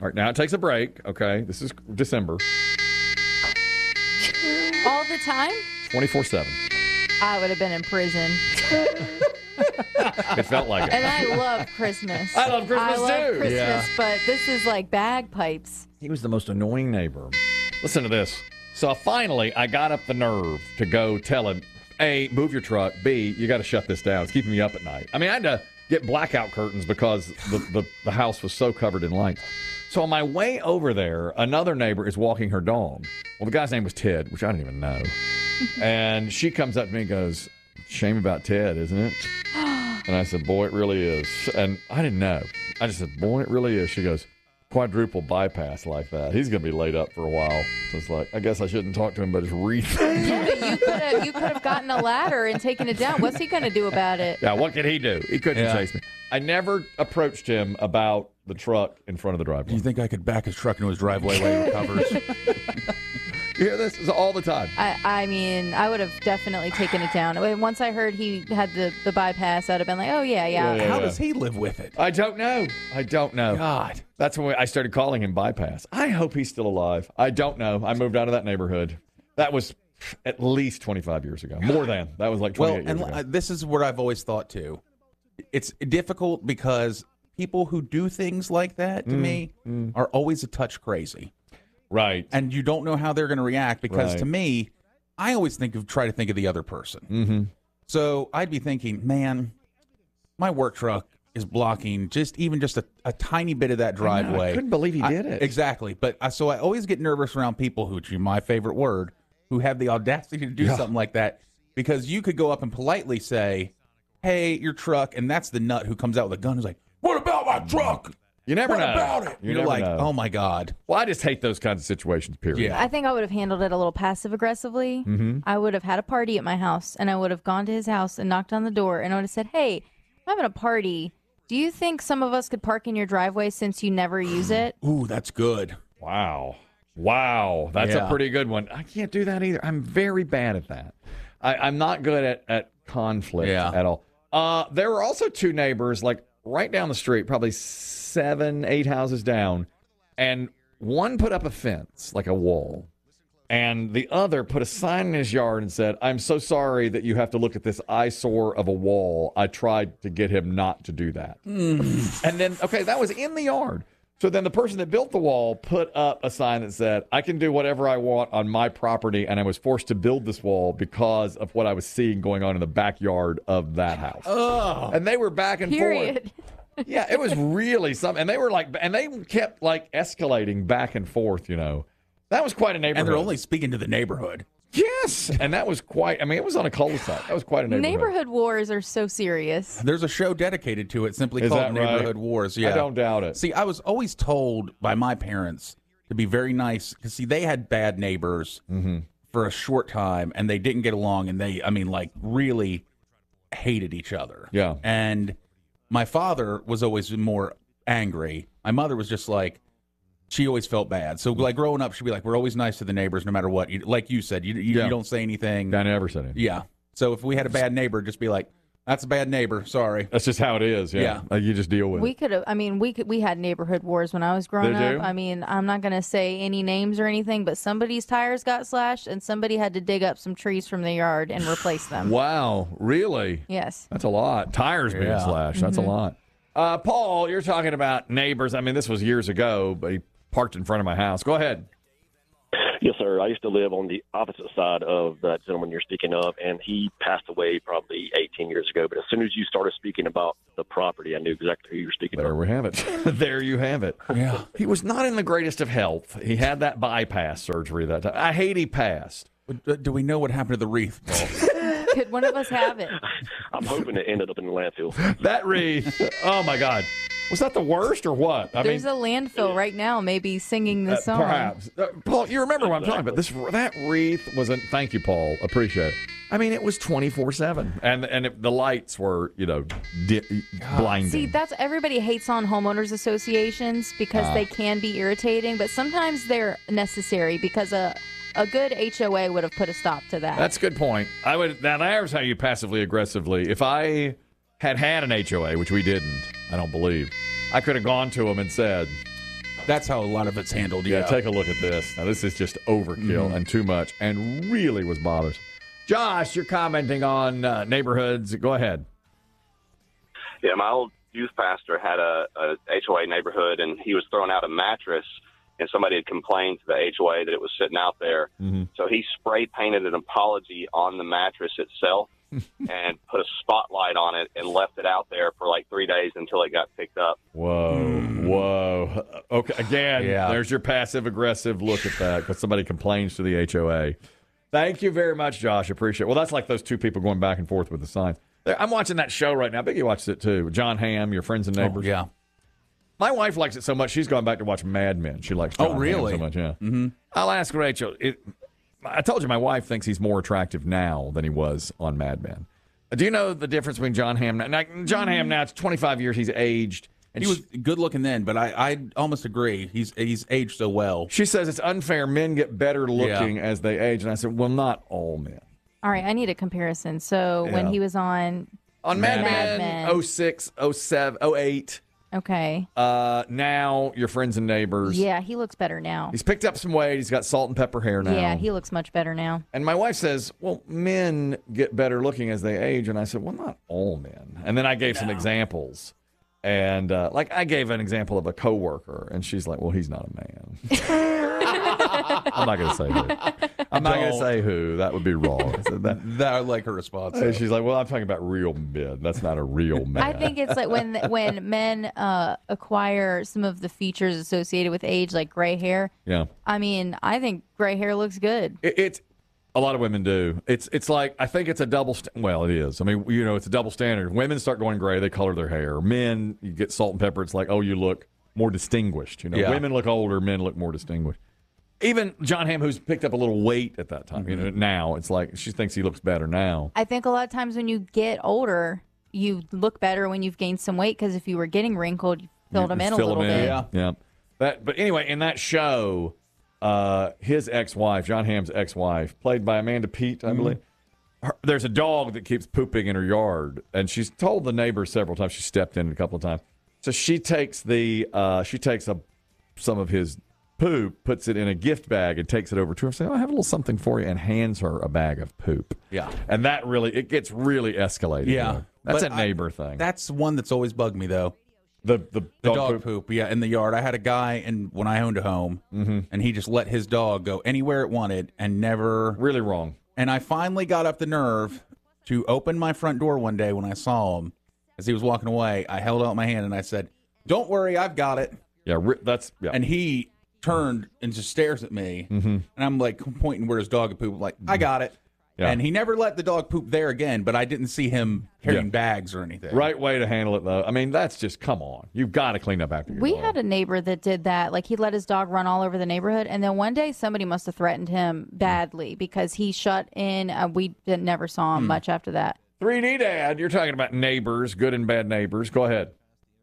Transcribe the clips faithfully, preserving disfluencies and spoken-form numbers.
All right, now it takes a break. Okay, this is December. All the time? twenty-four seven. I would have been in prison. It felt like it. And I love Christmas. I love Christmas I love too. Christmas, Yeah. but this is like bagpipes. He was the most annoying neighbor. Listen to this. So finally, I got up the nerve to go tell him, A, move your truck. B, you got to shut this down. It's keeping me up at night. I mean, I had to get blackout curtains because the, the, the house was so covered in lights. So on my way over there, another neighbor is walking her dog. Well, the guy's name was Ted, which I didn't even know. And she comes up to me and goes, shame about Ted, isn't it? And I said, boy, it really is. And I didn't know. I just said, boy, it really is. She goes, quadruple bypass like that. He's going to be laid up for a while. So it's like, I guess I shouldn't talk to him, but it's read. Yeah, but you could have you could have gotten a ladder and taken it down. What's he going to do about it? Yeah, what could he do? He couldn't Yeah. chase me. I never approached him about the truck in front of the driveway. Do you think I could back his truck into his driveway while he recovers? You hear this? It's all the time. I, I mean, I would have definitely taken it down. I mean, once I heard he had the, the bypass, I'd have been like, oh, yeah, yeah. Yeah, yeah. How does he live with it? I don't know. I don't know. God. That's when I started calling him Bypass. I hope he's still alive. I don't know. I moved out of that neighborhood. That was at least twenty-five years ago. More than. That was like Well, twenty-eight and years ago. uh, this is what I've always thought too. It's difficult because people who do things like that to me are always a touch crazy. Right. And you don't know how they're going to react because Right. to me, I always think of try to think of the other person. Mm-hmm. So I'd be thinking, man, my work truck is blocking just even just a, a tiny bit of that driveway. I couldn't believe he I- did it. Exactly. But I, so I always get nervous around people who, which is my favorite word, who have the audacity to do Yeah. something like that because you could go up and politely say, hey, your truck, and that's the nut who comes out with a gun who's like, what about my truck? You never What know. about it? You You're never like, know. oh my God. Well, I just hate those kinds of situations, period. Yeah. I think I would have handled it a little passive aggressively. Mm-hmm. I would have had a party at my house, and I would have gone to his house and knocked on the door, and I would have said, hey, I'm having a party. Do you think some of us could park in your driveway since you never use it? Ooh, that's good. Wow. Wow. That's Yeah. a pretty good one. I can't do that either. I'm very bad at that. I, I'm not good at, at conflict Yeah. at all. Uh, there were also two neighbors, like right down the street, probably seven, eight houses down, and one put up a fence, like a wall, and the other put a sign in his yard and said, I'm so sorry that you have to look at this eyesore of a wall. I tried to get him not to do that. And then, okay, that was in the yard. So then the person that built the wall put up a sign that said, I can do whatever I want on my property, and I was forced to build this wall because of what I was seeing going on in the backyard of that house. Oh. And they were back and Period. forth. Yeah, it was really something. And they were like, and they kept like escalating back and forth, you know. That was quite a neighborhood. And they're only speaking to the neighborhood. Yes. And that was quite, I mean, it was on a cul-de-sac. That was quite a neighborhood. Neighborhood wars are so serious. There's a show dedicated to it simply Is called that right? Neighborhood Wars. Yeah. I don't doubt it. See, I was always told by my parents to be very nice because, see, they had bad neighbors Mm-hmm. for a short time and they didn't get along and they, I mean, like really hated each other. Yeah. And my father was always more angry. My mother was just like, she always felt bad. So, like, growing up, she'd be like, we're always nice to the neighbors no matter what. You, like you said, you, you, Yeah. you don't say anything. I never said it. Yeah. So if we had a bad neighbor, just be like, that's a bad neighbor. Sorry. That's just how it is. Yeah. Yeah. Like, you just deal with We it. could have, I mean, we could, we had neighborhood wars when I was growing Did up. you? I mean, I'm not going to say any names or anything, but somebody's tires got slashed and somebody had to dig up some trees from the yard and replace them. Wow. Really? Yes. That's a lot. Tires being Yeah. slashed. That's Mm-hmm. a lot. Uh, Paul, you're talking about neighbors. I mean, this was years ago, but he parked in front of my house. Go ahead. Yes, sir. I used to live on the opposite side of that gentleman you're speaking of, and he passed away probably eighteen years ago. But as soon as you started speaking about the property, I knew exactly who you were speaking There of. we have it. There you have it. Yeah. He was not in the greatest of health. He had that bypass surgery that time. I hate he passed. But do we know what happened to the wreath, Paul? Could one of us have it? I'm hoping it ended up in the landfill. That wreath. Oh, my God. Was that the worst or what? I There's mean, a landfill right now, maybe singing the uh, song. perhaps. Uh, Paul, you remember what I'm talking about. This That wreath was a, thank you, Paul. Appreciate it. I mean, it was twenty-four seven. And and it, the lights were, you know, di- blinding. See, that's everybody hates on homeowners associations because Ah. they can be irritating, but sometimes they're necessary because a a good H O A would have put a stop to that. That's a good point. I would. Now, there's how you passively aggressively. If I had had an H O A, which we didn't, I don't believe, I could have gone to him and said, That's how a lot of it's handled. Yeah, Yeah. take a look at this. Now, this is just overkill Mm-hmm. and too much and really was bothersome. Josh, you're commenting on uh, neighborhoods. Go ahead. Yeah, my old youth pastor had a, a H O A neighborhood, and he was throwing out a mattress, and somebody had complained to the H O A that it was sitting out there. Mm-hmm. So he spray painted an apology on the mattress itself and put a spotlight on it and left it out there for like three days until it got picked up. Whoa, whoa. Okay, again, Yeah. there's your passive-aggressive look at that because somebody complains to the H O A. Thank you very much, Josh. Appreciate it. Well, that's like those two people going back and forth with the signs. There- I'm watching that show right now. Biggie watches it too. John Hamm, Your Friends and Oh, Neighbors. yeah. My wife likes it so much, she's gone back to watch Mad Men. She likes John Oh, Hamm really? so much, yeah. Mm-hmm. I'll ask Rachel. It, I told you my wife thinks he's more attractive now than he was on Mad Men. Do you know the difference between John Hamm now? now John Hamm now, it's twenty-five years, he's aged. And He was she, good looking then, but I, I almost agree. He's he's aged so well. she says it's unfair. Men get better looking as they age. And I said, well, not all men. All right, I need a comparison. So when Yeah. he was on, On Mad, Mad Men, Men. oh six, oh seven, oh eight. okay, Uh, now, Your Friends and Neighbors. yeah, he looks better now. He's picked up some weight. He's got salt and pepper hair now. Yeah, he looks much better now. And my wife says, well, men get better looking as they age. And I said, well, not all men. And then I gave some examples. And, uh, like, I gave an example of a coworker. And she's like, well, he's not a man. I'm not going to say who. I'm not going to Don't. say who. That would be wrong. I said that. That I like her response. And she's like, well, I'm talking about real men. That's not a real man. I think it's like when when men uh, acquire some of the features associated with age, like gray hair. Yeah. I mean, I think gray hair looks good. It, it's a lot of women do. It's it's like I think it's a double. St- well, it is. I mean, you know, it's a double standard. Women start going gray, they color their hair. Men, you get salt and pepper. It's like, oh, you look more distinguished. You know, Yeah. women look older, men look more distinguished. Even John Hamm, who's picked up a little weight at that time, you know, now it's like she thinks he looks better now. I think a lot of times when you get older, you look better when you've gained some weight because if you were getting wrinkled, you filled them in a Fill little him in. bit. Yeah. yeah. That, but anyway, in that show, uh, his ex-wife, John Hamm's ex-wife, played by Amanda Peet, I believe. Her, there's a dog that keeps pooping in her yard, and she's told the neighbors several times. She stepped in a couple of times. So she takes the uh, she takes a some of his poop, puts it in a gift bag, and takes it over to her. Say, "Oh, I have a little something for you," and hands her a bag of poop. Yeah. and that really it gets really escalated. Yeah. there. that's a But I- neighbor thing. That's one that's always bugged me though. the the, The dog, poop. yeah, in the yard. I had a guy, and when I owned a home, Mm-hmm. and he just let his dog go anywhere it wanted, and never. Really wrong. And I finally got up the nerve to open my front door one day when I saw him as he was walking away. I held out my hand and I said, "Don't worry, I've got it." Yeah, ri- that's yeah. And he turned and just stares at me, Mm-hmm. and I'm like pointing where his dog had pooped, like, "I got it." Yeah. And he never let the dog poop there again, but I didn't see him carrying Yeah. bags or anything. Right way to handle it, though. I mean, that's just come on. You've got to clean up after your We dog. had a neighbor that did that. Like he let his dog run all over the neighborhood, and then one day somebody must have threatened him badly because he shut in. Uh, we didn't, never saw him much after that. three D Dad. You're talking about neighbors, good and bad neighbors. Go ahead.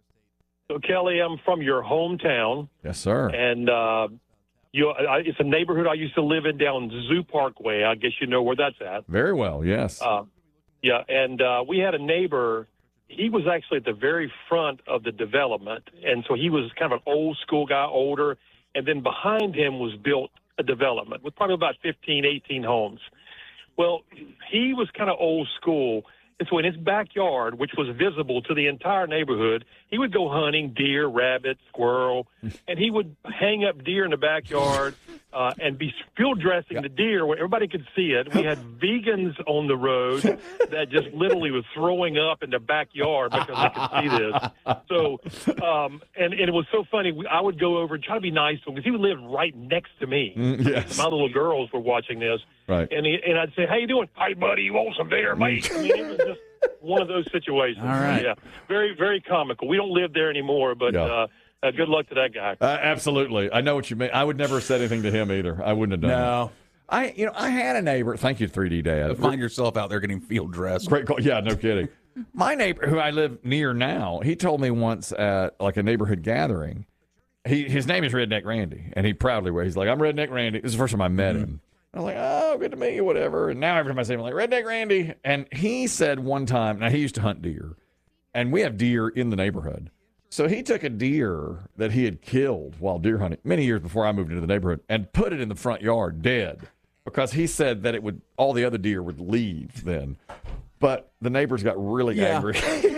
So, Kelly, I'm from your hometown, Yes, sir. and uh, you, I, it's a neighborhood I used to live in down Zoo Parkway. I guess you know where that's at. Very well. Yes. Uh, yeah, and uh, we had a neighbor. He was actually at the very front of the development, and so he was kind of an old school guy, older, and then behind him was built a development with probably about fifteen, eighteen homes. Well, he was kind of old school. And so in his backyard, which was visible to the entire neighborhood, he would go hunting deer, rabbit, squirrel, and he would hang up deer in the backyard uh, and be field dressing the deer where everybody could see it. We had vegans on the road that just literally was throwing up in the backyard because they could see this. So, um, and, and it was so funny. We, I would go over and try to be nice to him because he would live right next to me. Mm, yes. My little girls were watching this. Right. And he, and I'd say, "How you doing?" "Hey, buddy, you want some beer, mate?" I mean, it was just one of those situations. All right. Yeah, very, very comical. We don't live there anymore, but Yeah. uh, uh, good luck to that guy. Uh, absolutely. I know what you mean. I would never have said anything to him either. I wouldn't have done No. it. I, you know, I had a neighbor. Thank you, three D Dad. Find yourself out there getting field dressed. Great call. Yeah, no kidding. My neighbor, who I live near now, he told me once at like a neighborhood gathering. He his name is Redneck Randy, and he proudly wears. He's like, "I'm Redneck Randy." This is the first time I met him. I was like, "Oh, good to meet you," whatever. And now every time I say him, I'm like, "Redneck Randy." And he said one time, now he used to hunt deer, and we have deer in the neighborhood. So he took a deer that he had killed while deer hunting many years before I moved into the neighborhood and put it in the front yard dead because he said that it would all the other deer would leave then. But the neighbors got really Yeah. angry.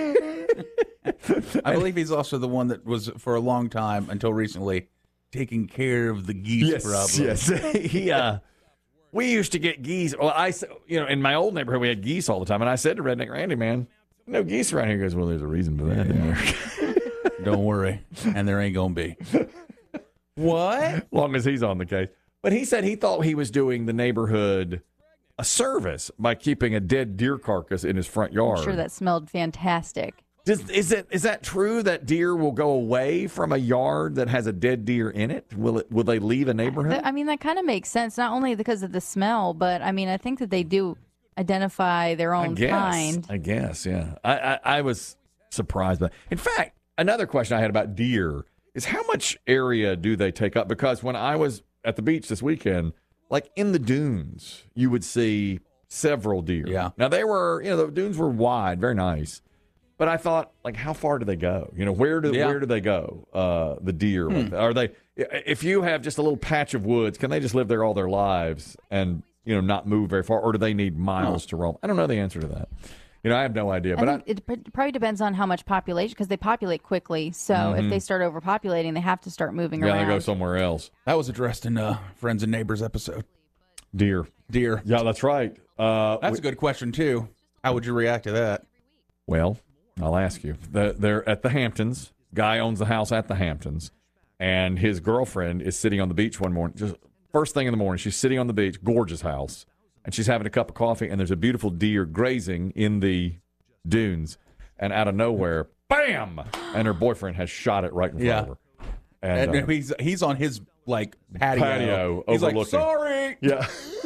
I believe he's also the one that was for a long time until recently taking care of the geese yes, problem. yes. he uh we used to get geese. Well, I s- you know, in my old neighborhood we had geese all the time and I said to Redneck Randy, man, no geese around here. He goes, well, there's a reason for that. isn't there? Don't worry. And there ain't going to be. What? As long as he's on the case. But he said he thought he was doing the neighborhood a service by keeping a dead deer carcass in his front yard. I'm sure that smelled fantastic. Does, is it is that true that deer will go away from a yard that has a dead deer in it? Will it will they leave a neighborhood? I mean, that kind of makes sense, not only because of the smell, but I mean, I think that they do identify their I own guess. kind. I guess, yeah. I, I, I was surprised by. In fact, another question I had about deer is how much area do they take up? Because when I was at the beach this weekend, like in the dunes, you would see several deer. Yeah. Now they were, you know, the dunes were wide, very nice. But I thought, like, how far do they go? You know, where do Yeah. where do they go? Uh, the deer Hmm. are they? If you have just a little patch of woods, can they just live there all their lives and you know not move very far, or do they need miles to roam? I don't know the answer to that. You know, I have no idea. I But I, think it p- probably depends on how much population, because they populate quickly. So if they start overpopulating, they have to start moving Mm-hmm. yeah, around. they go somewhere else. That was addressed in uh, Friends and Neighbors episode. Deer. Deer. Yeah, that's right. Uh, That's we- a good question, too. How would you react to that? Well, I'll ask you. The, they're at the Hamptons. Guy owns the house at the Hamptons, and his girlfriend is sitting on the beach one morning. Just first thing in the morning, she's sitting on the beach, gorgeous house, and she's having a cup of coffee, and there's a beautiful deer grazing in the dunes, and out of nowhere, bam! And her boyfriend has shot it right in front Yeah. of her. And, And uh, he's he's on his like patio. Patio He's like, overlooking. sorry, yeah,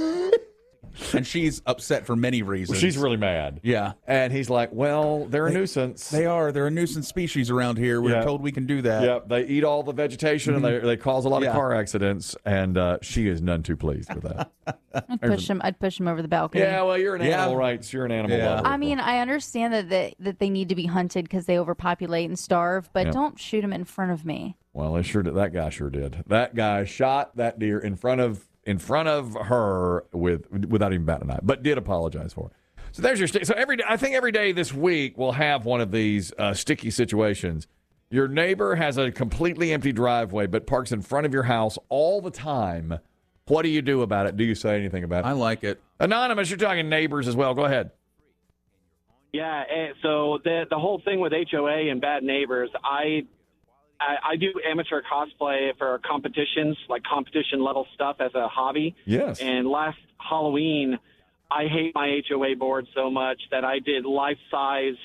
and she's upset for many reasons. she's really mad. yeah. And he's like, well, they're a nuisance. They are. They're a nuisance species around here. We're Yeah. told we can do that. Yep, they eat all the vegetation and they, they cause a lot Yeah. of car accidents, and uh, she is none too pleased with that. I'd push him. I'd push him over the balcony. yeah, well, you're an Yeah. animal rights. You're an animal Yeah. lover. I mean, I understand that they, that they need to be hunted because they overpopulate and starve, but Yeah. don't shoot them in front of me. well, they sure did. That guy sure did. That guy shot that deer in front of in front of her with without even batting an eye, but did apologize for it. So there's your st- so every day. I think every day this week we'll have one of these uh, sticky situations. Your neighbor has a completely empty driveway, but parks in front of your house all the time. What do you do about it? Do you say anything about it? I like it. Anonymous, you're talking neighbors as well. Go ahead. Yeah, and so the the whole thing with H O A and bad neighbors, I, I I do amateur cosplay for competitions, like competition level stuff as a hobby. Yes. And last Halloween, I hate my H O A board so much that I did life size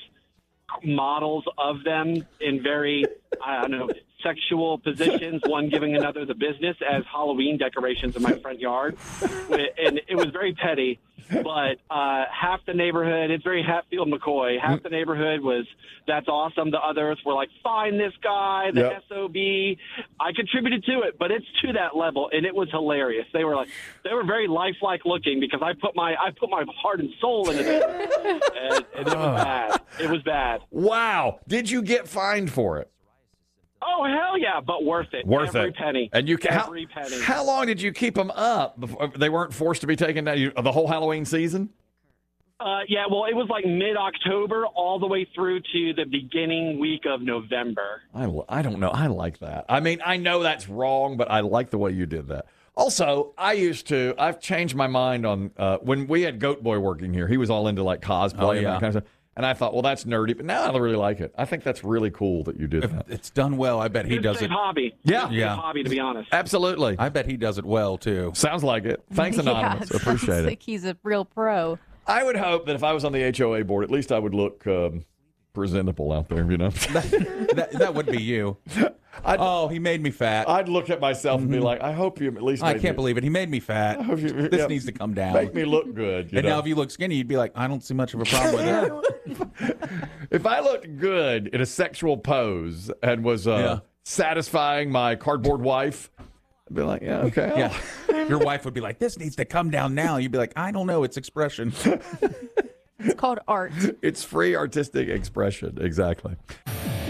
models of them in very I don't know sexual positions, one giving another the business as Halloween decorations in my front yard, and it was very petty. But uh, half the neighborhood, it's very Hatfield McCoy. Half the neighborhood was, that's awesome. The others were like, find this guy, the Yep. S O B. I contributed to it, but it's to that level, and it was hilarious. They were like, they were very lifelike looking because I put my, I put my heart and soul into it, and, and it was bad. It was bad. Wow. Did you get fined for it? Oh hell yeah, but worth it. Worth Every it. penny. And you ca- every how, penny. how long did you keep them up before they weren't forced to be taken down? You, the whole Halloween season? Uh, yeah, well, it was like mid-October all the way through to the beginning week of November. I, l- I don't know. I like that. I mean, I know that's wrong, but I like the way you did that. Also, I used to, I've changed my mind on, uh, when we had Goat Boy working here, he was all into like cosplay Oh, and yeah. that kind of stuff. And I thought, well, that's nerdy, but now I really like it. I think that's really cool that you did If that. it's done well, I bet he It's does a safe it. hobby. Yeah. It's a Yeah. hobby, to be honest. Absolutely. I bet he does it well too. Sounds like it. Thanks, Anonymous. Yeah, it Appreciate sounds it. like he's a real pro. I would hope that if I was on the H O A board, at least I would look um, presentable out there, you know? that, that would be you. I'd, Oh, he made me fat. I'd look at myself and be like, I hope you at least I made can't me, believe it. He made me fat. hope you- This yeah, needs to come down. make me look good. You And know? now, if you look skinny, you'd be like, I don't see much of a problem with it. If I looked good in a sexual pose and was uh, Yeah. satisfying my cardboard wife, I'd be like, yeah, okay. Yeah. Your wife would be like, this needs to come down now. You'd be like, I don't know. It's expression. It's called art. It's free artistic expression. Exactly.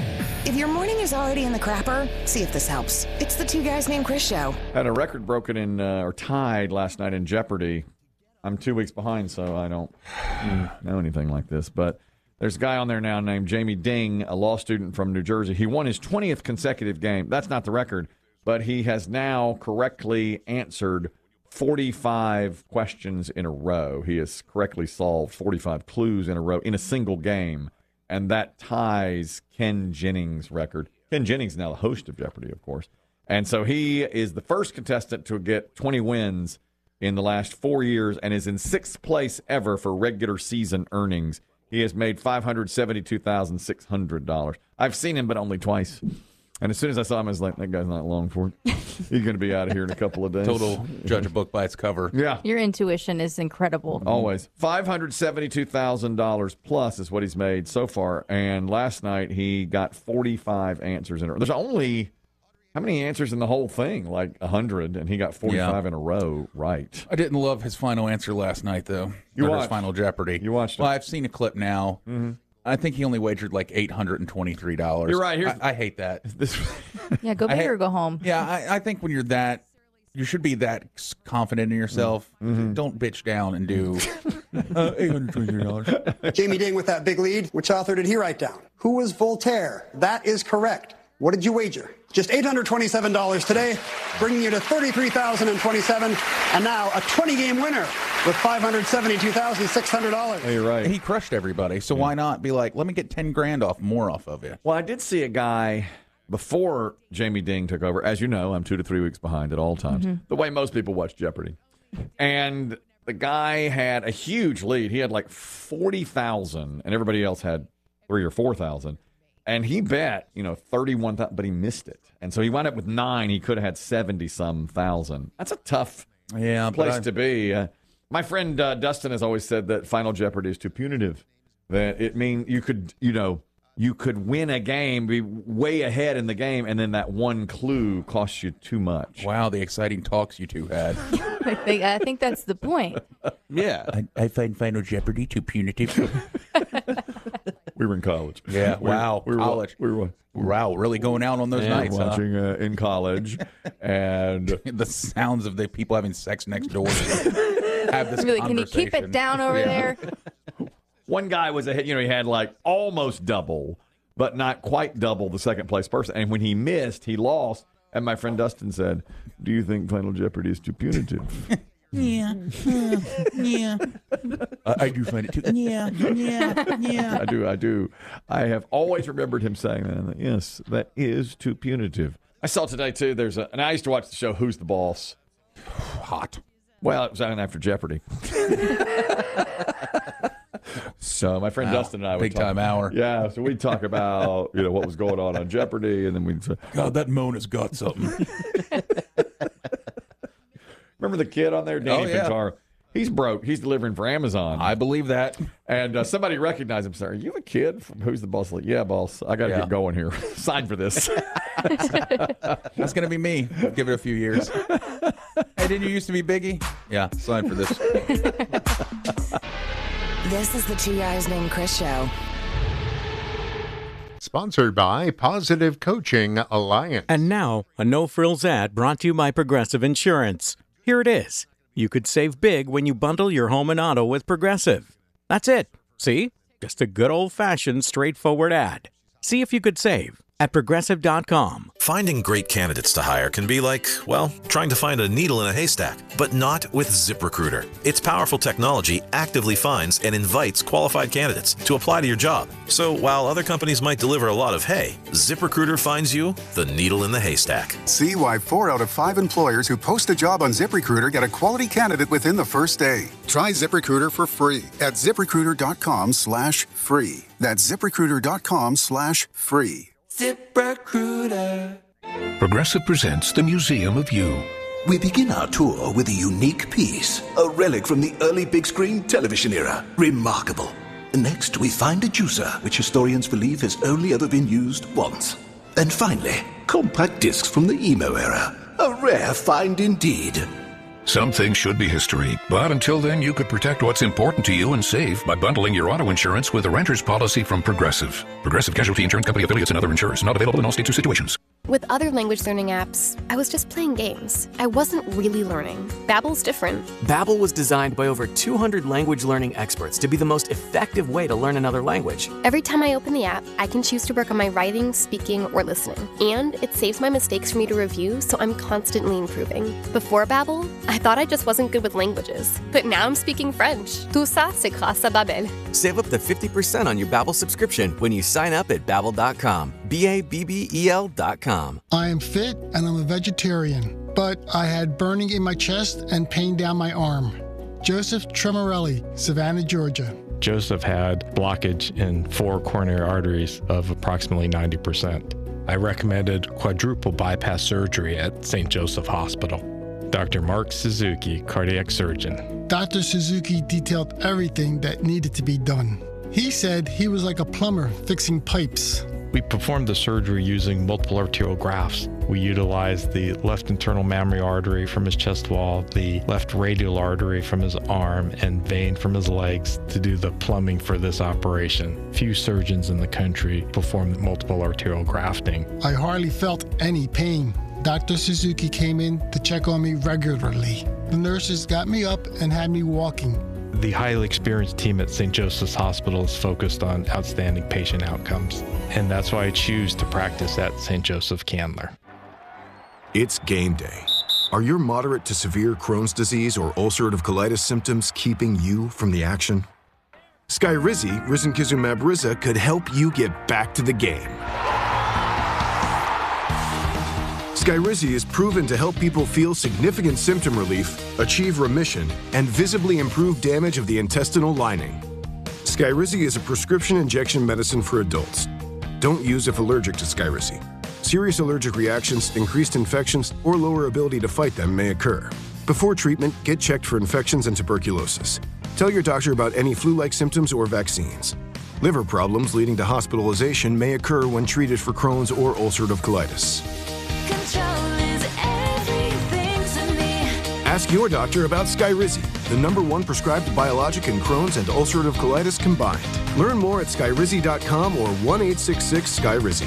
If your morning is already in the crapper, see if this helps. It's the Two Guys Named Chris show. Had a record broken in, uh, or tied last night in Jeopardy. I'm two weeks behind, so I don't know anything like this. But there's a guy on there now named Jamie Ding, a law student from New Jersey. He won his twentieth consecutive game. That's not the record, but he has now correctly answered forty-five questions in a row. He has correctly solved forty-five clues in a row in a single game, and that ties Ken Jennings' record. Ken Jennings is now the host of Jeopardy, of course. And so he is the first contestant to get twenty wins in the last four years and is in sixth place ever for regular season earnings. He has made five hundred seventy-two thousand six hundred dollars. I've seen him, but only twice. And as soon as I saw him, I was like, that guy's not long for it. He's going to be out of here in a couple of days. Total judge a book by its cover. Yeah. Your intuition is incredible. Always. five hundred seventy-two thousand dollars plus is what he's made so far. And last night he got forty-five answers in a row. There's only, how many answers in the whole thing? Like one hundred, and he got forty-five Yeah. in a row right. I didn't love his final answer last night, though. You Or watched. his final Jeopardy. You watched it. Well, I've seen a clip now. Mm-hmm. I think he only wagered like eight hundred twenty-three dollars. You're right. Here's- I, I hate that. This, Yeah, go I big ha- or go home. Yeah, I, I think when you're that, you should be that s- confident in yourself. Mm-hmm. Don't bitch down and do uh, eight hundred twenty-three dollars. Jamie Ding with that big lead. Which author did he write down? Who was Voltaire? That is correct. What did you wager? Just eight hundred twenty-seven dollars today, bringing you to thirty-three thousand twenty-seven dollars, and now a twenty-game winner with five hundred seventy-two thousand six hundred dollars. You're right. He crushed everybody, so why not be like, let me get ten grand off more off of you? Well, I did see a guy before Jamie Ding took over. As you know, I'm two to three weeks behind at all times, the way most people watch Jeopardy. And the guy had a huge lead. He had like forty thousand, and everybody else had three or four thousand. And he bet, you know, thirty-one thousand, but he missed it. And so he wound up with nine. He could have had seventy-some thousand. That's a tough Yeah, but place I- to be. Uh, my friend uh, Dustin has always said that Final Jeopardy is too punitive. That it mean you could, you know, you could win a game, be way ahead in the game, and then that one clue costs you too much. Wow, the exciting talks you two had. I think, I think that's the point. Yeah. I, I find Final Jeopardy too punitive. We were in college. Yeah, We were- wow, we were, college. We were, Wow, really going out on those yeah, nights, huh? watching uh, in college, and The sounds of the people having sex next door. Have this Really, can you keep it conversation. down over Yeah. there? one guy was ahead. You know, he had like almost double, but not quite double the second place person. And when he missed, he lost. And my friend Dustin said, "Do you think Final Jeopardy is too punitive?" Yeah, yeah, yeah. I, I do find it too. Yeah, yeah, yeah. I do, I do. I have always remembered him saying that. And that, yes, that is too punitive. I saw today too. There's a, and I used to watch the show Who's the Boss. Hot. Well, it was on after Jeopardy. So my friend Wow. Dustin and I would Big talk, time hour. Yeah, so we'd talk about you know what was going on on Jeopardy, and then we'd say, God, that Mona's got something. remember the kid on there, Danny Oh, yeah. Pintaro? He's broke. He's delivering for Amazon. I believe that. And uh, somebody recognized him. Said, "Are you a kid from Who's the Boss?" Like, yeah, boss. I got to Yeah. get going here. Sign for this. That's going to be me. Give it a few years. Hey, didn't you used to be Biggie? Yeah, sign for this. This is the Two Guys Named Chris show. Sponsored by Positive Coaching Alliance. And now, a no-frills ad brought to you by Progressive Insurance. Here it is. You could save big when you bundle your home and auto with Progressive. That's it. See? Just a good old-fashioned, straightforward ad. See if you could save at Progressive dot com. Finding great candidates to hire can be like, well, trying to find a needle in a haystack, but not with ZipRecruiter. Its powerful technology actively finds and invites qualified candidates to apply to your job. So while other companies might deliver a lot of hay, ZipRecruiter finds you the needle in the haystack. See why four out of five employers who post a job on ZipRecruiter get a quality candidate within the first day. Try ZipRecruiter for free at ZipRecruiter.com slash free. That's ZipRecruiter.com slash free. ZipRecruiter. Progressive presents the Museum of You. We begin our tour with a unique piece, a relic from the early big screen television era. Remarkable. Next, we find a juicer, which historians believe has only ever been used once. And finally, compact discs from the emo era. A rare find indeed. Some things should be history, but until then, you could protect what's important to you and save by bundling your auto insurance with a renter's policy from Progressive. Progressive Casualty Insurance Company affiliates and other insurers. Not available in all states or situations. With other language learning apps, I was just playing games. I wasn't really learning. Babbel's different. Babbel was designed by over two hundred language learning experts to be the most effective way to learn another language. Every time I open the app, I can choose to work on my writing, speaking, or listening. And it saves my mistakes for me to review, so I'm constantly improving. Before Babbel, I thought I just wasn't good with languages. But now I'm speaking French. Tout ça, c'est grâce à Babbel. Save up to fifty percent on your Babbel subscription when you sign up at babbel dot com. B A B B E L dot com. I am fit and I'm a vegetarian, but I had burning in my chest and pain down my arm. Joseph Tremorelli, Savannah, Georgia. Joseph had blockage in four coronary arteries of approximately ninety percent. I recommended quadruple bypass surgery at Saint Joseph Hospital. Doctor Mark Suzuki, cardiac surgeon. Doctor Suzuki detailed everything that needed to be done. He said he was like a plumber fixing pipes. We performed the surgery using multiple arterial grafts. We utilized the left internal mammary artery from his chest wall, the left radial artery from his arm, and vein from his legs to do the plumbing for this operation. Few surgeons in the country perform multiple arterial grafting. I hardly felt any pain. Doctor Suzuki came in to check on me regularly. The nurses got me up and had me walking. The highly experienced team at Saint Joseph's Hospital is focused on outstanding patient outcomes, and that's why I choose to practice at Saint Joseph Candler. It's game day. Are your moderate to severe Crohn's disease or ulcerative colitis symptoms keeping you from the action? Skyrizi, risankizumab Riza, could help you get back to the game. Skyrizi is proven to help people feel significant symptom relief, achieve remission, and visibly improve damage of the intestinal lining. Skyrizi is a prescription injection medicine for adults. Don't use if allergic to Skyrizi. Serious allergic reactions, increased infections, or lower ability to fight them may occur. Before treatment, get checked for infections and tuberculosis. Tell your doctor about any flu-like symptoms or vaccines. Liver problems leading to hospitalization may occur when treated for Crohn's or ulcerative colitis. Ask your doctor about Skyrizi, the number one prescribed biologic in Crohn's and ulcerative colitis combined. Learn more at skyrizi dot com or one eight six six Skyrizi.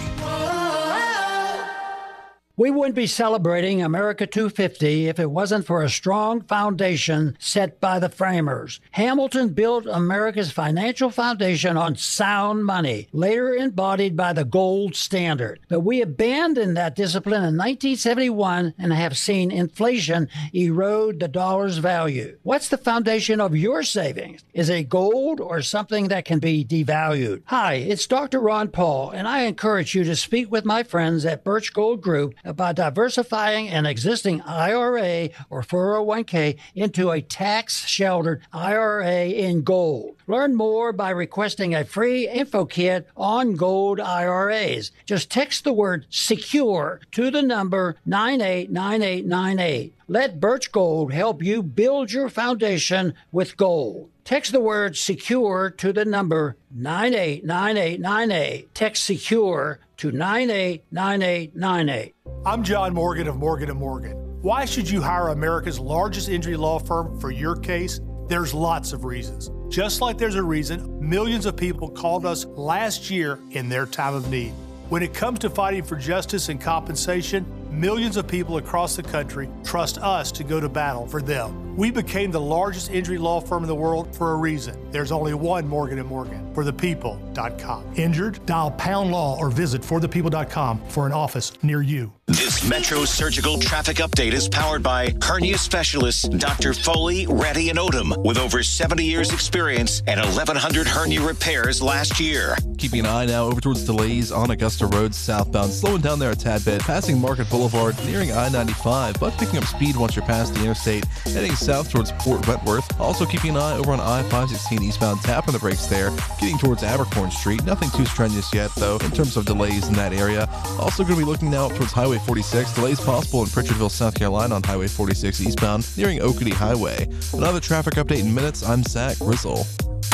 We wouldn't be celebrating America two fifty if it wasn't for a strong foundation set by the framers. Hamilton built America's financial foundation on sound money, later embodied by the gold standard. But we abandoned that discipline in nineteen seventy-one and have seen inflation erode the dollar's value. What's the foundation of your savings? Is it gold or something that can be devalued? Hi, it's Doctor Ron Paul, and I encourage you to speak with my friends at Birch Gold Group about diversifying an existing I R A or four oh one k into a tax-sheltered I R A in gold. Learn more by requesting a free info kit on gold I R As. Just text the word SECURE to the number nine eight nine eight nine eight. Let Birch Gold help you build your foundation with gold. Text the word SECURE to the number nine eight nine eight nine eight. Text SECURE to nine eight nine eight nine eight. I'm John Morgan of Morgan and Morgan. Why should you hire America's largest injury law firm for your case? There's lots of reasons. Just like there's a reason millions of people called us last year in their time of need. When it comes to fighting for justice and compensation, millions of people across the country trust us to go to battle for them. We became the largest injury law firm in the world for a reason. There's only one Morgan and Morgan, for the people dot com. Injured? Dial pound law or visit for the people dot com for an office near you. This Metro Surgical Traffic Update is powered by hernia specialists Doctor Foley, Reddy, and Odom, with over seventy years experience and eleven hundred hernia repairs last year. Keeping an eye now over towards delays on Augusta Road southbound, slowing down there a tad bit, passing Market Boulevard, nearing I ninety-five, but picking up speed once you're past the interstate, heading south towards Port Wentworth. Also keeping an eye over on I five sixteen eastbound, tapping the brakes there, getting towards Abercorn Street. Nothing too strenuous yet, though, in terms of delays in that area. Also going to be looking now towards Highway forty-six. Delays possible in Pritchardville, South Carolina on Highway forty-six eastbound, nearing Oakady Highway. Another traffic update in minutes. I'm Zach Grizzle.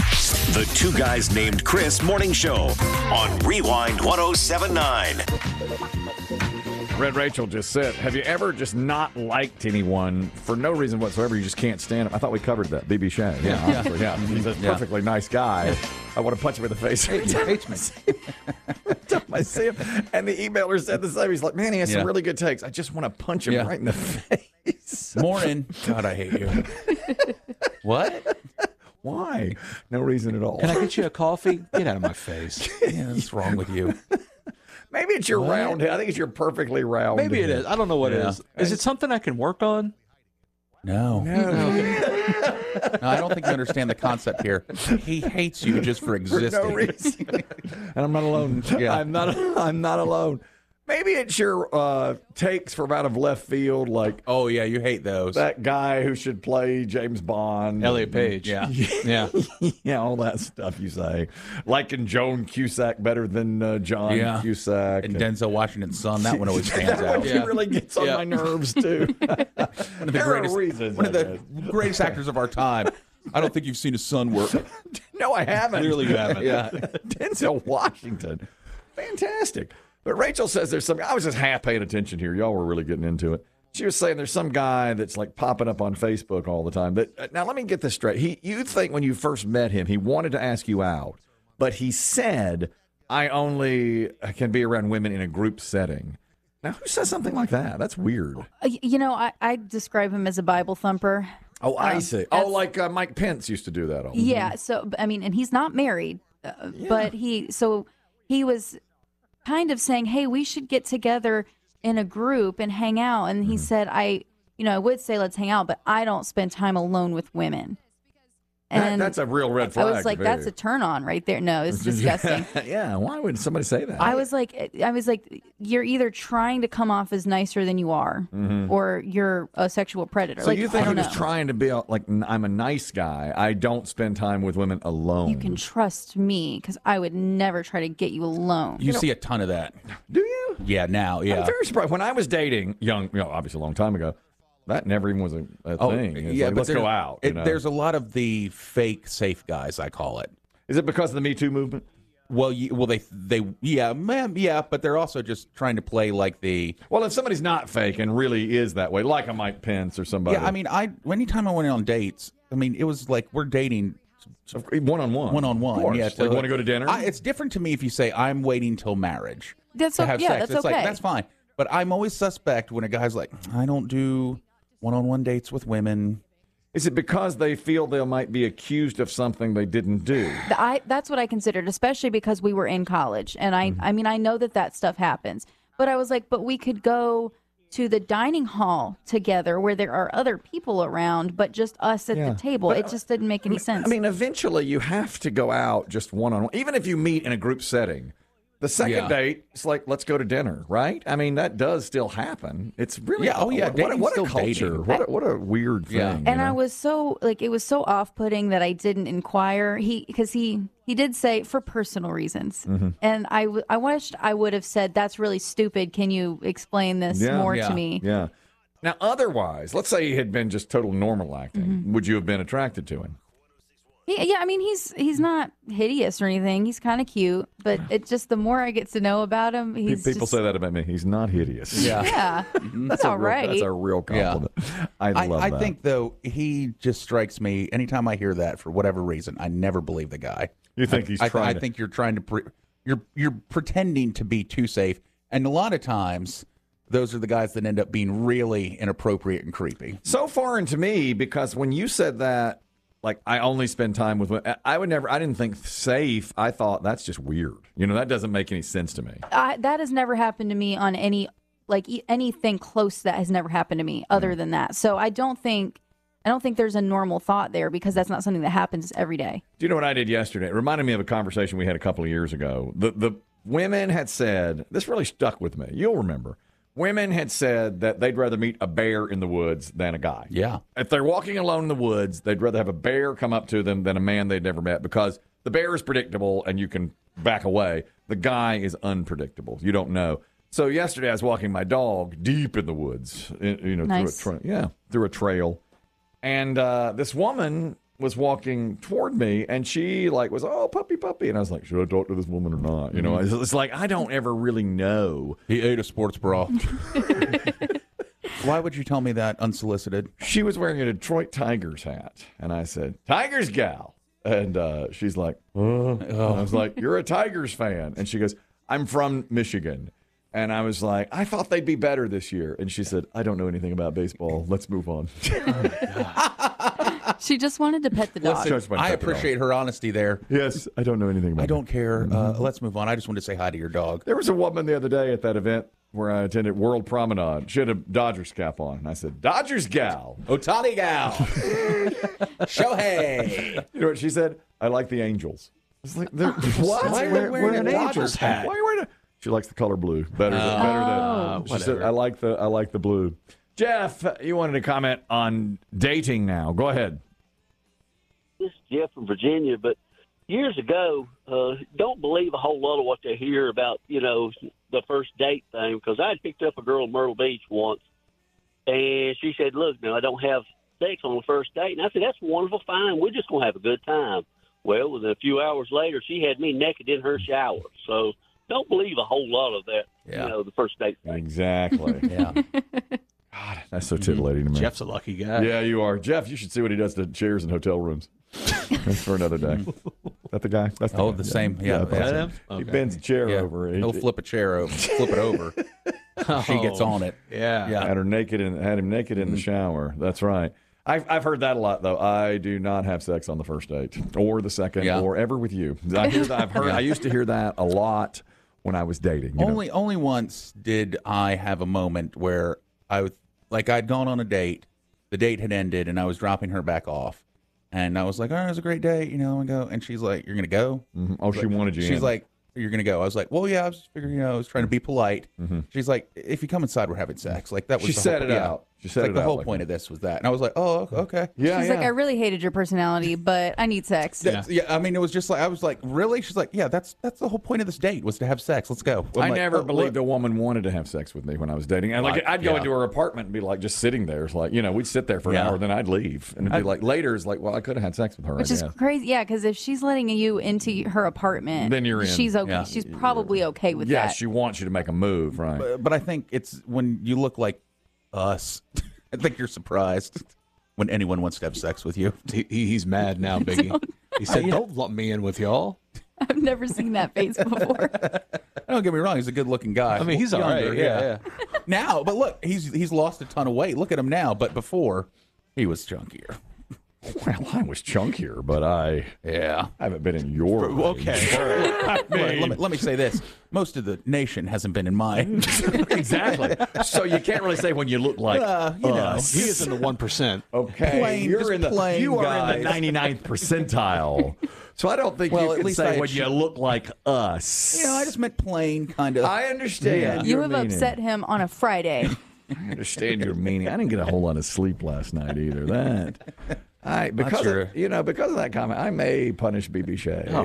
The Two Guys Named Chris Morning Show on Rewind one oh seven point nine. Red Rachel just said, have you ever just not liked anyone for no reason whatsoever? You just can't stand him. I thought we covered that. B B Shea. Yeah, Yeah. honestly, yeah. He's a Yeah. perfectly nice guy. I want to punch him in the face. Hey, he hates me. Every time I see him. And the emailer said the same. He's like, man, he has Yeah. some really good takes. I just want to punch him Yeah. right in the face. Morning. God, I hate you. What? Why? No reason at all. Can I get you a coffee? Get out of my face. Yeah, what's wrong with you? Maybe it's your What? round head. I think it's your perfectly round Maybe it head. is. I don't know what Yeah. it is. Is it something I can work on? No. No. No, I don't think you understand the concept here. He hates you just for For existing. no reason. And I'm not alone. Yeah. I'm not. I'm not alone. Maybe it's your uh, takes from out of left field, like Oh, yeah, you hate those. that guy who should play James Bond, Elliot Page. Yeah. Yeah. yeah, all that stuff you say, liking Joan Cusack better than uh, John Yeah. Cusack, And Denzel Washington's son, that one always stands that out. one he really gets on Yeah. my nerves too. One of the There greatest, are reasons. one of I the guess. greatest actors of our time. I don't think you've seen his son work. No, I haven't. Clearly you haven't. Yeah. Denzel Washington. Fantastic. But Rachel says there's some, I was just half paying attention here. Y'all were really getting into it. She was saying there's some guy that's like popping up on Facebook all the time. But uh, now let me get this straight. He, you think when you first met him, he wanted to ask you out, but he said, I only can be around women in a group setting. Now, who says something like that? That's weird. Uh, y- You know, I, I describe him as a Bible thumper. Oh, I Um, see. Oh, that's- like uh, Mike Pence used to do that all the time. Yeah. So, I mean, and he's not married, uh, but he, so he was kind of saying, hey, we should get together in a group and hang out. And he said, I, you know, I would say let's hang out, but I don't spend time alone with women. That- And that's a real red flag. I was like, to that's me. a turn on right there. No, it's disgusting. Yeah, why would somebody say that? I was like, I was like, you're either trying to come off as nicer than you are, Mhm. or you're a sexual predator. So like, you I think he don't was know. trying to be a- like, "N- I'm a nice guy. I don't spend time with women alone. You can trust me because I would never try to get you alone. You see a ton of that. Do you? Yeah, now, I'm yeah. very surprised. When I was dating, young, you know, obviously a long time ago, that never even was a, a Oh, thing. It's yeah, like, but let's go there- out. it- you know? There's a lot of the fake safe guys, I call it. Is it because of the Me Too movement? Well, you, well, they, they, yeah, man, yeah, but they're also just trying to play like the. Well, if somebody's not fake and really is that way, like a Mike Pence or somebody. Yeah, I mean, I anytime I went on dates, I mean, it was like we're dating one on one, one on one. Of course. Yeah, Like, wanna go to dinner? I, it's different to me if you say I'm waiting till marriage That's to o- have yeah, sex. that's it's okay. like that's fine, but I'm always suspect when a guy's like, I don't do one on one dates with women. Is it because they feel they might be accused of something they didn't do? Th- I that's what I considered, especially because we were in college, and I Mm-hmm. I mean I know that that stuff happens, but I was like, but we could go to the dining hall together where there are other people around, but just us at Yeah. the table. But, it just didn't make any sense. I mean, eventually you have to go out just one on one, even if you meet in a group setting. The second Yeah. date, it's like, let's go to dinner, right? I mean, that does still happen. It's really, Yeah, oh, yeah, what, what, dating's what a still culture. dating. What a, what a weird thing. Yeah. you and know? I was so like it was so off-putting that I didn't inquire. He because he he did say for personal reasons, Mhm. and I w- I wished I would have said that's really stupid. Can you explain this Yeah. more yeah. to me? Yeah. Now, otherwise, let's say he had been just total normal acting. Mm-hmm. Would you have been attracted to him? He, yeah, I mean he's he's not hideous or anything. He's kind of cute, but it just the more I get to know about him, Pe- he's People just, say that about me. He's not hideous. Yeah. yeah, that's a all real- right. That's a real Yeah. compliment. I I, love I that. think though he just strikes me. Anytime I hear that, for whatever reason, I never believe the guy. You think I, he's I, trying I to- think you're trying to. Pre- you're you're pretending to be too safe, and a lot of times, those are the guys that end up being really inappropriate and creepy. So foreign to me because when you said that, like I only spend time with women, I would never. I didn't think safe. I thought that's just weird. You know, that doesn't make any sense to me. I, that has never happened to me on any like e- anything close to that has never happened to me other than that. So I don't think I don't think there's a normal thought there because that's not something that happens every day. Do you know what I did yesterday? It reminded me of a conversation we had a couple of years ago. The the women had said this really stuck with me. You'll remember. Women had said that they'd rather meet a bear in the woods than a guy. Yeah. If they're walking alone in the woods, they'd rather have a bear come up to them than a man they'd never met because the bear is predictable and you can back away. The guy is unpredictable. You don't know. So yesterday I was walking my dog deep in the woods, in- you know, Nice. through a tra- yeah, through a trail. And uh, this woman was walking toward me, and she like was, oh, puppy, puppy. And I was like, should I talk to this woman or not? You know, Mm-hmm. it's like I don't ever really know. He ate a sports bra. Why would you tell me that unsolicited? She was wearing a Detroit Tigers hat, and I said, Tigers gal. And uh, she's like, oh. I was like, you're a Tigers fan. And she goes, I'm from Michigan. And I was like, I thought they'd be better this year. And she said, I don't know anything about baseball. Let's move on. She just wanted to pet the dog. Listen, I appreciate her honesty there. Yes, I don't know anything about I don't care. Mm-hmm. Uh, let's move on. I just wanted to say hi to your dog. There was a woman the other day at that event where I attended World Promenade. She had a Dodgers cap on. And I said, Dodgers gal. Otani gal. Shohei. You know what she said? I like the Angels. I was like, they're- what? Why are you Wear- wearing wear an an Angels hat? Why are you wearing a... She likes the color blue better than, Oh. better than she said, Whatever. I like the I like the blue. Jeff, you wanted to comment on dating now. Go ahead. This is Jeff from Virginia, but years ago, uh, don't believe a whole lot of what they hear about, you know, the first date thing, because I had picked up a girl in Myrtle Beach once, and she said, look, no, I don't have sex on the first date. And I said, that's wonderful, fine. We're just going to have a good time. Well, within a few hours later, she had me naked in her shower. So don't believe a whole lot of that, Yeah. you know, the first date thing. Exactly. Yeah. God, that's so titillating to me. Jeff's a lucky guy. Yeah, you are. Jeff, you should see what he does to chairs in hotel rooms. That's for another day. Is that the guy? That's the Oh, guy. the same. Yeah, that's that's him. him? He Okay. bends a chair Yeah. over. He- He'll flip a chair over, flip it over. She gets on it. Yeah. Yeah. Had her naked in, had him naked in the shower. That's right. I've I've heard that a lot though. I do not have sex on the first date, or the second, Yeah. or ever with you. I hear that. I've heard. Yeah. I used to hear that a lot when I was dating. you know. Only only once did I have a moment where I was like I'd gone on a date, the date had ended, and I was dropping her back off, and I was like, "Oh, it was a great date," you know. And go, and she's like, "You're gonna go?" Mhm. Oh, she wanted you She's in. like, "You're gonna go?" I was like, "Well, yeah." I was just figuring, you know, I was trying to be polite. She's like, "If you come inside, we're having sex." Like that was She the said whole, it yeah. out. She said like it the out whole like point of this was that, and I was like, "Oh, okay." Yeah, She's like, I really hated your personality, but I need sex. That's- yeah. I mean, it was just like I was like, really? She's like, yeah, that's that's the whole point of this date was to have sex. Let's go. I'm I like, never "Oh, believed look." a woman wanted to have sex with me when I was dating. And like, Right, I'd go yeah. into her apartment and be like, just sitting there. It's like, you know, we'd sit there for an Yeah. hour, then I'd leave, and it'd be I- like later. It's like, well, I could have had sex with her. Which I is guess. crazy. Yeah, because if she's letting you into her apartment, Then you're in. She's okay. Yeah. She's probably okay with yeah, that. she wants you to make a move, right? But, but I think it's when you look like us. I think you're surprised when anyone wants to have sex with you. He, he- he's mad now, Biggie. He said, "Don't lump me in with y'all." I've never seen that face before. Don't get me wrong; he's a good-looking guy. I mean, he's all right, yeah, Now, but look, he's he's lost a ton of weight. Look at him now. But before, he was chunkier. Well, I was chunkier, but I yeah I haven't been in your okay. I Look, let, me, let me say this: most of the nation hasn't been in mine. Exactly. So you can't really say when you look like Uh, you know, us. He is in the one percent. Okay, Plain- you're just in the plain you are guys. in the ninety-ninth percentile. So I don't think Well, you at can least say I when you achieve- look like us. You know, I just meant plain, kind of. I understand. You your have meaning. upset him on a Friday. I understand your meaning. I didn't get a whole lot of sleep last night either. That. I because sure. of, you know because of that comment, I may punish B B Shea. Oh,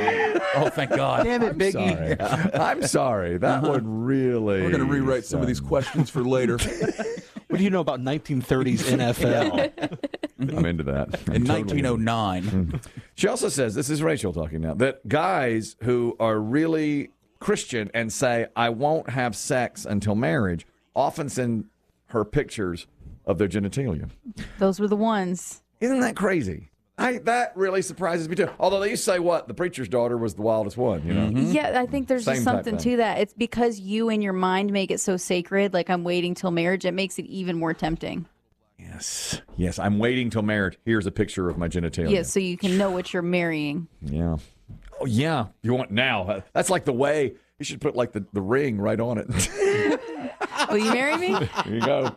oh, thank God! Damn it, I'm Biggie. sorry. I'm sorry. That would really. We're gonna rewrite some of these questions for later. What do you know about nineteen thirties N F L? I'm into that. I'm In totally nineteen oh nine. She also says, this is Rachel talking now, that guys who are really Christian and say, I won't have sex until marriage, often send her pictures of their genitalia. Those were the ones. Isn't that crazy? I, that really surprises me too. Although they used to say what? The preacher's daughter was the wildest one, you know? Yeah, I think there's Same just type something thing. to that. It's because you in your mind make it so sacred, like I'm waiting till marriage, it makes it even more tempting. Yes. Yes, I'm waiting till marriage. Here's a picture of my genitalia. Yeah, so you can know what you're marrying. Yeah. Oh, yeah. You want now. That's like the way. You should put like the, the ring right on it. Will you marry me? Here you go.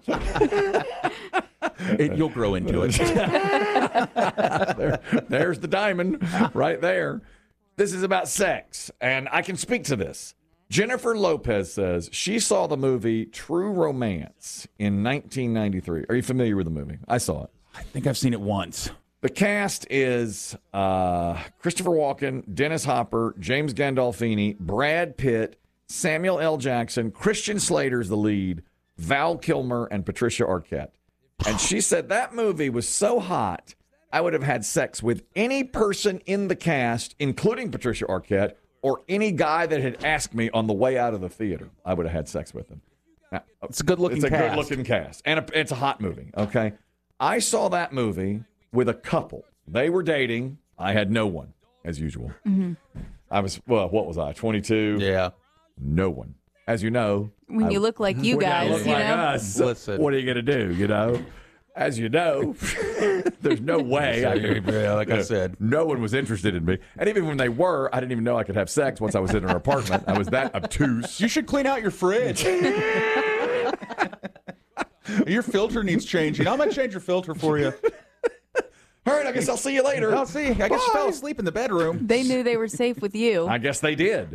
It, you'll grow into it. there, there's the diamond right there. This is about sex, and I can speak to this. Jennifer Lopez says she saw the movie True Romance in nineteen ninety-three. Are you familiar with the movie? I saw it. I think I've seen it once. The cast is uh, Christopher Walken, Dennis Hopper, James Gandolfini, Brad Pitt, Samuel L. Jackson, Christian Slater's the lead, Val Kilmer, and Patricia Arquette. And she said that movie was so hot I would have had sex with any person in the cast, including Patricia Arquette, or any guy that had asked me on the way out of the theater. I would have had sex with them. Now, it's a good-looking It's a cast. good-looking cast. And a, it's a hot movie, okay? I saw that movie with a couple. They were dating. I had no one, as usual. Mm-hmm. I was, well, what was I, twenty-two? Yeah. No one. As you know. When I- you look like you when I guys, look you like know? us, Listen. what are you going to do, you know? As you know, there's no way. I could, Yeah, like I said. no one was interested in me. And even when they were, I didn't even know I could have sex once I was in her apartment. I was that obtuse. You should clean out your fridge. Your filter needs changing. I'm going to change your filter for you. All right, I guess I'll see you later. I'll see. I guess you fell asleep in the bedroom. They knew they were safe with you. I guess they did.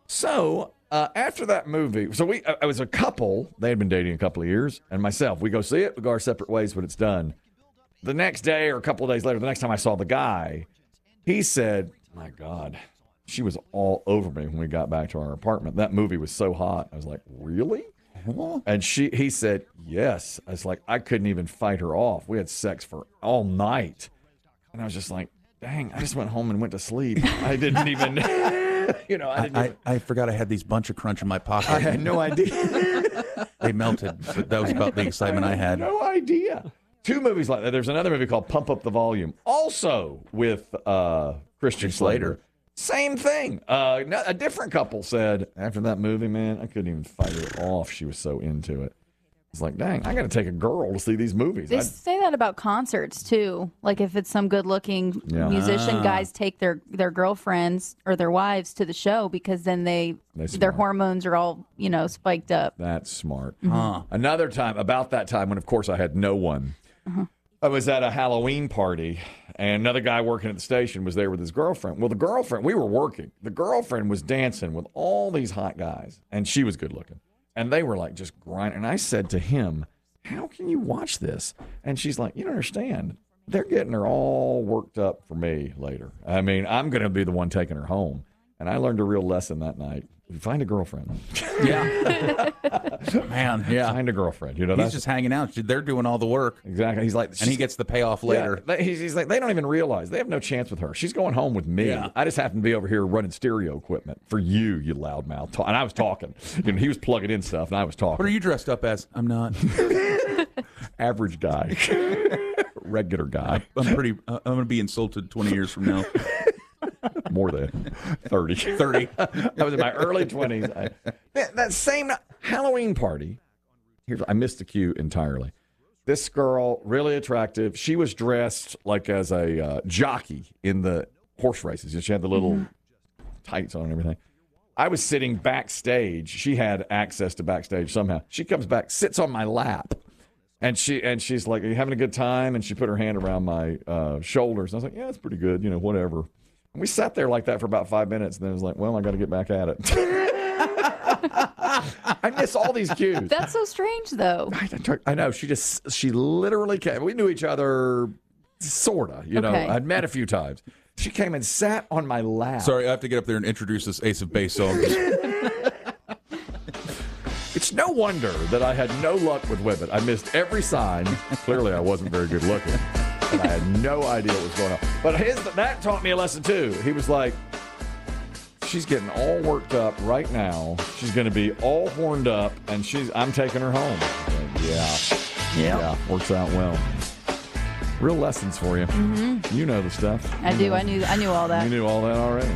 So uh, after that movie, so we, I was a couple. They had been dating a couple of years, and myself. We go see it. We go our separate ways when it's done. The next day or a couple of days later, the next time I saw the guy, he said, "My God, she was all over me when we got back to our apartment. That movie was so hot." I was like, "Really?" And she, he said, "Yes." I was like, I couldn't even fight her off. We had sex for all night, and I was just like, "Dang!" I just went home and went to sleep. I didn't even, you know, I didn't. I, even, I, I forgot I had these bunch of crunch in my pocket. I had no idea. They melted. But that was about the excitement I had. No idea. Two movies like that. There's another movie called Pump Up the Volume, also with uh, Christian Slater. Same thing. Uh, no- a different couple said after that movie, man, I couldn't even fight her off. She was so into it. It's like, dang, I got to take a girl to see these movies. They I- say that about concerts too. Like if it's some good-looking Yeah. musician, Ah. guys take their their girlfriends or their wives to the show because then they They their smart. hormones are all you know spiked up. That's smart. Mhm. Huh. Another time, about that time when, of course, I had no one. I was at a Halloween party, and another guy working at the station was there with his girlfriend. Well, the girlfriend, we were working. The girlfriend was dancing with all these hot guys, and she was good looking. And they were like just grinding. And I said to him, "How can you watch this?" And she's like, "You don't understand. They're getting her all worked up for me later. I mean, I'm going to be the one taking her home." And I learned a real lesson that night. Find a girlfriend. Yeah. Man, yeah. Find a girlfriend. You know, He's that's just hanging out. They're doing all the work. Exactly. He's like, and he gets the payoff later. Yeah, they- he's, he's like, they don't even realize they have no chance with her. She's going home with me. Yeah. I just happen to be over here running stereo equipment for you, you loudmouth. Ta- And I was talking. You know, he was plugging in stuff, and I was talking. What are you dressed up as? I'm not. Average guy, regular guy. I'm pretty. Uh, I'm going to be insulted twenty years from now. More than thirty. thirty. I was in my early twenties. I, that, that same Halloween party, here's, I missed the cue entirely. This girl, really attractive. She was dressed like as a uh, jockey in the horse races. She had the little Mm-hmm. tights on and everything. I was sitting backstage. She had access to backstage somehow. She comes back, sits on my lap. And she and she's like, "Are you having a good time?" And she put her hand around my uh, shoulders. And I was like, "Yeah, it's pretty good, you know, whatever." And we sat there like that for about five minutes. And then I was like, "Well, I got to get back at it." I miss all these cues. That's so strange though. I know. She just, she literally came. We knew each other, sort of, you know. Okay. I'd met a few times. She came and sat on my lap. Sorry, I have to get up there and introduce this Ace of Base song. It's no wonder that I had no luck with women. I missed every sign. Clearly, I wasn't very good looking. And I had no idea what was going on. But his, that taught me a lesson, too. He was like, she's getting all worked up right now. She's going to be all horned up, and she's. I'm taking her home. Like, yeah. Yeah. Yeah. Works out well. Real lessons for you. Mm-hmm. You know the stuff. I You do. know. I knew. I knew all that. You knew all that already.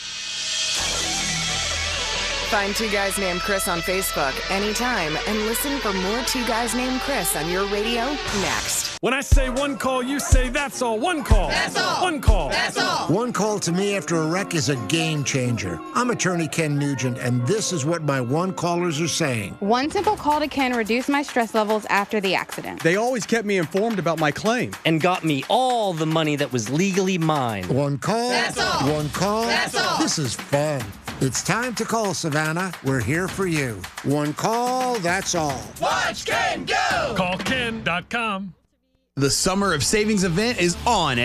Find Two Guys Named Chris on Facebook anytime and listen for more Two Guys Named Chris on your radio next. When I say one call, you say that's all. One call. That's all. One call. That's all. One call to me after a wreck is a game changer. I'm attorney Ken Nugent, and this is what my one callers are saying. One simple call to Ken reduced my stress levels after the accident. They always kept me informed about my claim. And got me all the money that was legally mine. One call. That's all. One call. That's all. This is fun. It's time to call, Savannah. We're here for you. One call, that's all. Watch Ken go. Call Ken dot com. The Summer of Savings event is on at